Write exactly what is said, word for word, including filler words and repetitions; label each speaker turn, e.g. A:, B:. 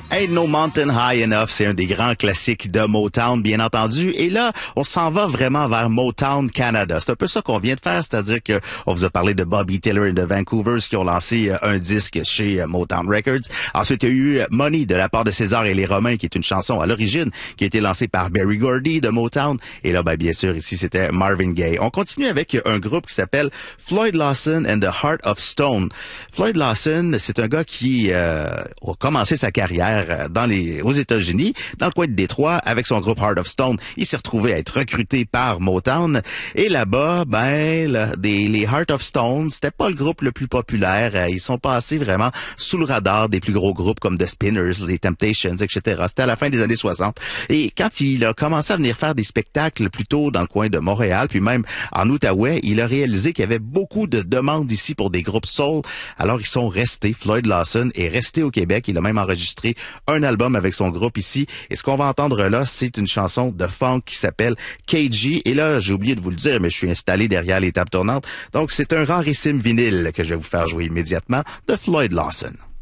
A: Ain't No Mountain High Enough, c'est un des grands classiques de Motown, bien entendu. Et là, on s'en va vraiment vers Motown Canada. C'est un peu ça qu'on vient de faire, c'est-à-dire que on vous a parlé de Bobby Taylor et de Vancouver qui ont lancé un disque chez Motown Records. Ensuite, il y a eu Money de la part de César et les Romains, qui est une chanson à l'origine qui a été lancée par Berry Gordy de Motown. Et là, ben, bien sûr, ici, c'était Marvin Gaye. On continue avec un groupe qui s'appelle Floyd Lawson and the Heart of Stone. Floyd Lawson, c'est un gars qui euh, a commencé sa carrière dans les aux États-Unis, dans le coin de Détroit, avec son groupe Heart of Stone. Il s'est retrouvé à être recruté par Motown. Et là-bas, ben, le, des, les Heart of Stone, c'était pas le groupe le plus populaire. Ils sont passés vraiment sous le radar des plus gros groupes comme The Spinners, les Temptations, et cetera. C'était à la fin des années soixante. Et quand il a commencé à venir faire des spectacles plutôt dans le coin de Montréal, puis même en Outaouais, il a réalisé qu'il y avait beaucoup de demandes ici pour des groupes soul. Alors, ils sont restés. Floyd Lawson est resté au Québec. Il a même enregistré un album avec son groupe ici. Et ce qu'on va entendre là, c'est une chanson de funk qui s'appelle K G. Et là, j'ai oublié de vous le dire, mais je suis installé derrière les tables tournantes. Donc, c'est un rarissime vinyle que je vais vous faire jouer immédiatement de Floyd Lawson.